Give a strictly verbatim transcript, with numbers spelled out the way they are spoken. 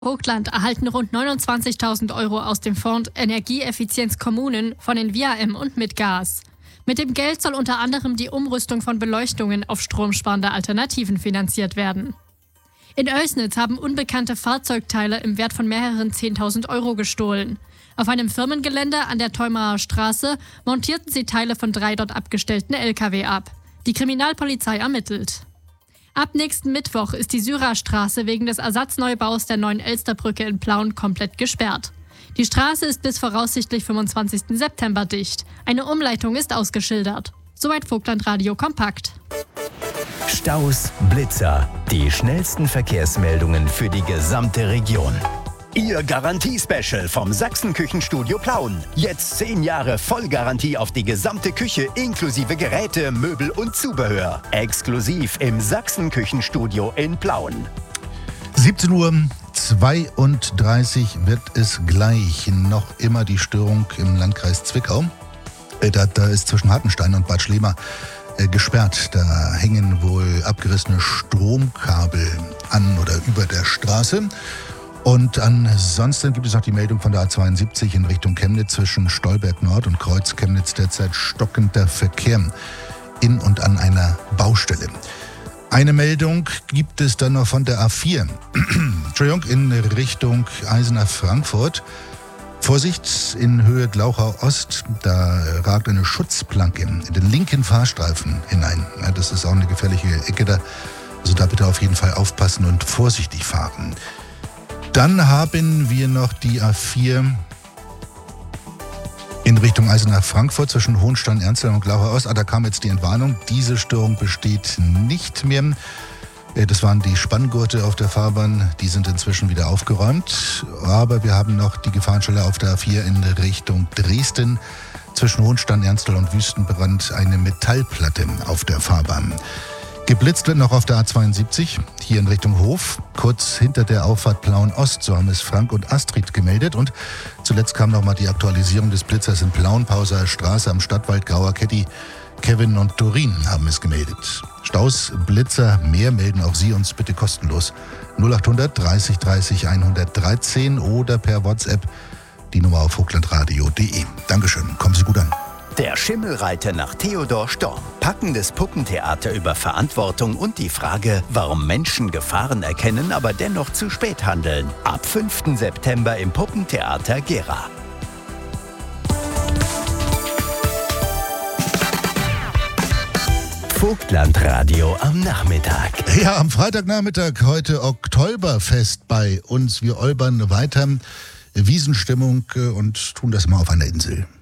Vogtland erhalten rund neunundzwanzigtausend Euro aus dem Fonds Energieeffizienz Kommunen von den V I A M und mit Gas. Mit dem Geld soll unter anderem die Umrüstung von Beleuchtungen auf stromsparende Alternativen finanziert werden. In Oelsnitz haben unbekannte Fahrzeugteile im Wert von mehreren zehntausend Euro gestohlen. Auf einem Firmengelände an der Theumaer Straße montierten sie Teile von drei dort abgestellten L K W ab. Die Kriminalpolizei ermittelt. Ab nächsten Mittwoch ist die Syrerstraße wegen des Ersatzneubau's der neuen Elsterbrücke in Plauen komplett gesperrt. Die Straße ist bis voraussichtlich fünfundzwanzigsten September dicht. Eine Umleitung ist ausgeschildert. Soweit Vogtland Radio Kompakt. Staus, Blitzer, die schnellsten Verkehrsmeldungen für die gesamte Region. Ihr Garantie-Special vom Sachsen-Küchenstudio Plauen. Jetzt zehn Jahre Vollgarantie auf die gesamte Küche inklusive Geräte, Möbel und Zubehör. Exklusiv im Sachsen-Küchenstudio in Plauen. siebzehn Uhr zweiunddreißig wird es gleich. Noch immer die Störung im Landkreis Zwickau. Da, da ist zwischen Hartenstein und Bad Schlema äh, gesperrt. Da hängen wohl abgerissene Stromkabel an oder über der Straße. Und ansonsten gibt es auch die Meldung von der A zweiundsiebzig in Richtung Chemnitz zwischen Stolberg Nord und Kreuz Chemnitz derzeit stockender Verkehr in und an einer Baustelle. Eine Meldung gibt es dann noch von der A vier, Entschuldigung, in Richtung Eisenach-Frankfurt. Vorsicht, in Höhe Glauchau Ost, da ragt eine Schutzplanke in den linken Fahrstreifen hinein. Ja, das ist auch eine gefährliche Ecke da, also da bitte auf jeden Fall aufpassen und vorsichtig fahren. Dann haben wir noch die A vier in Richtung Eisenach-Frankfurt zwischen Hohenstein-Ernstthal und Glauchau Ost. Ah, da kam jetzt die Entwarnung. Diese Störung besteht nicht mehr. Das waren die Spanngurte auf der Fahrbahn. Die sind inzwischen wieder aufgeräumt. Aber wir haben noch die Gefahrenstelle auf der A vier in Richtung Dresden. Zwischen Hohenstein-Ernstthal und Wüstenbrand eine Metallplatte auf der Fahrbahn. Geblitzt wird noch auf der A zweiundsiebzig, hier in Richtung Hof, kurz hinter der Auffahrt Plauen Ost, so haben es Frank und Astrid gemeldet. Und zuletzt kam nochmal die Aktualisierung des Blitzers in Plauen, Pauser Straße am Stadtwald, Grauer Ketti. Kevin und Dorin haben es gemeldet. Staus, Blitzer, mehr melden auch Sie uns bitte kostenlos. null achthundert dreißig dreißig hundertdreizehn oder per WhatsApp die Nummer auf vogtlandradio punkt de. Dankeschön, kommen Sie gut an. Der Schimmelreiter nach Theodor Storm. Packendes Puppentheater über Verantwortung und die Frage, warum Menschen Gefahren erkennen, aber dennoch zu spät handeln. Ab fünften September im Puppentheater Gera. Vogtlandradio am Nachmittag. Ja, am Freitagnachmittag heute Oktoberfest bei uns. Wir olbern weiter Wiesenstimmung und tun das mal auf einer Insel.